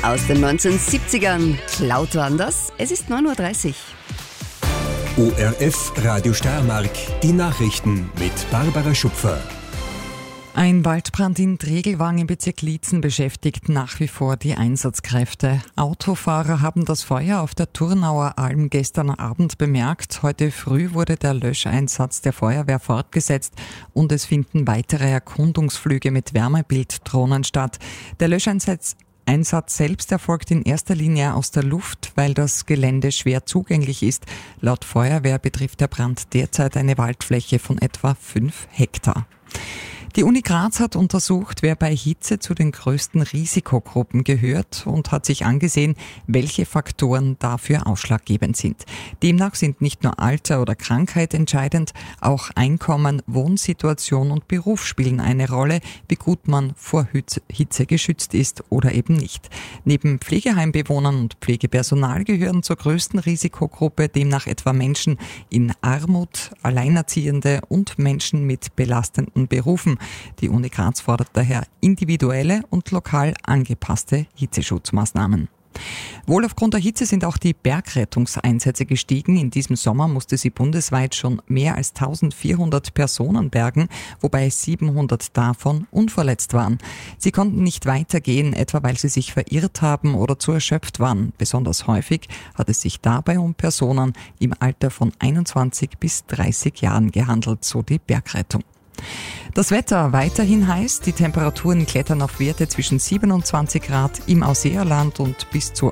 aus den 1970ern. Laut waren das. Es ist 9.30 Uhr. ORF Radio Steiermark, die Nachrichten mit Barbara Schupfer. Ein Waldbrand in Tregelwang im Bezirk Liezen beschäftigt nach wie vor die Einsatzkräfte. Autofahrer haben das Feuer auf der Turnauer Alm gestern Abend bemerkt. Heute früh wurde der Löscheinsatz der Feuerwehr fortgesetzt und es finden weitere Erkundungsflüge mit Wärmebilddrohnen statt. Der Löscheinsatz selbst erfolgt in erster Linie aus der Luft, weil das Gelände schwer zugänglich ist. Laut Feuerwehr betrifft der Brand derzeit eine Waldfläche von etwa 5 Hektar. Die Uni Graz hat untersucht, wer bei Hitze zu den größten Risikogruppen gehört und hat sich angesehen, welche Faktoren dafür ausschlaggebend sind. Demnach sind nicht nur Alter oder Krankheit entscheidend, auch Einkommen, Wohnsituation und Beruf spielen eine Rolle, wie gut man vor Hitze geschützt ist oder eben nicht. Neben Pflegeheimbewohnern und Pflegepersonal gehören zur größten Risikogruppe demnach etwa Menschen in Armut, Alleinerziehende und Menschen mit belastenden Berufen. Die Uni Graz fordert daher individuelle und lokal angepasste Hitzeschutzmaßnahmen. Wohl aufgrund der Hitze sind auch die Bergrettungseinsätze gestiegen. In diesem Sommer musste sie bundesweit schon mehr als 1400 Personen bergen, wobei 700 davon unverletzt waren. Sie konnten nicht weitergehen, etwa weil sie sich verirrt haben oder zu erschöpft waren. Besonders häufig hat es sich dabei um Personen im Alter von 21 bis 30 Jahren gehandelt, so die Bergrettung. Das Wetter weiterhin heiß, die Temperaturen klettern auf Werte zwischen 27 Grad im Ausseerland und bis zu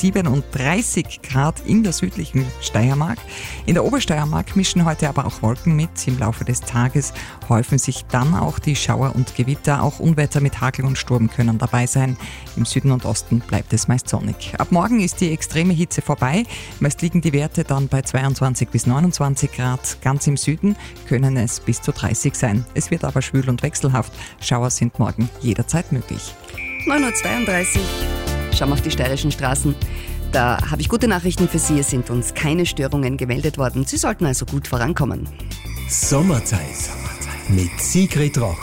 37 Grad in der südlichen Steiermark. In der Obersteiermark mischen heute aber auch Wolken mit. Im Laufe des Tages häufen sich dann auch die Schauer und Gewitter. Auch Unwetter mit Hagel und Sturm können dabei sein. Im Süden und Osten bleibt es meist sonnig. Ab morgen ist die extreme Hitze vorbei. Meist liegen die Werte dann bei 22 bis 29 Grad. Ganz im Süden können es bis zu 30 sein. Es wird aber schwül und wechselhaft. Schauer sind morgen jederzeit möglich. 9.32 Uhr. Schauen wir auf die steirischen Straßen. Da habe ich gute Nachrichten für Sie. Es sind uns keine Störungen gemeldet worden. Sie sollten also gut vorankommen. Sommerzeit mit Sigrid Roch.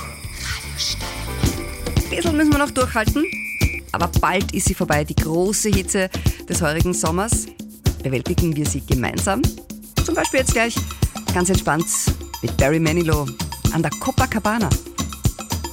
Ein bisschen müssen wir noch durchhalten. Aber bald ist sie vorbei, die große Hitze des heurigen Sommers. Bewältigen wir sie gemeinsam. Zum Beispiel jetzt gleich ganz entspannt mit Barry Manilow an der Copacabana.